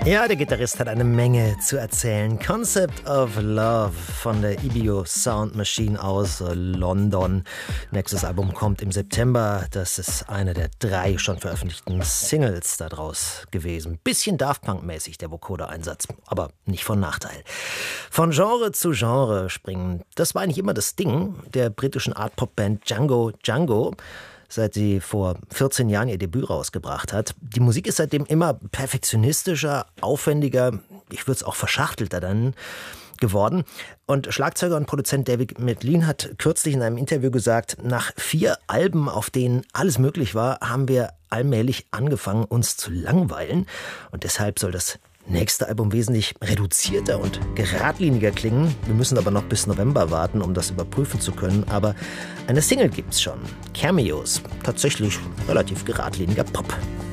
Ja, der Gitarrist hat eine Menge zu erzählen. Concept of Love von der Ibio Sound Machine aus London. Nächstes Album kommt im September. Das ist eine der 3 schon veröffentlichten Singles daraus gewesen. Bisschen Daft Punk-mäßig der Vocoder-Einsatz, aber nicht von Nachteil. Von Genre zu Genre springen, das war eigentlich immer das Ding der britischen Art-Pop-Band Django Django, seit sie vor 14 Jahren ihr Debüt rausgebracht hat. Die Musik ist seitdem immer perfektionistischer, aufwendiger, ich würde es auch verschachtelter dann geworden. Und Schlagzeuger und Produzent David McLean hat kürzlich in einem Interview gesagt, nach 4 Alben, auf denen alles möglich war, haben wir allmählich angefangen, uns zu langweilen. Und deshalb soll das nächste Album wesentlich reduzierter und geradliniger klingen. Wir müssen aber noch bis November warten, um das überprüfen zu können. Aber eine Single gibt's schon. Cameos. Tatsächlich relativ geradliniger Pop.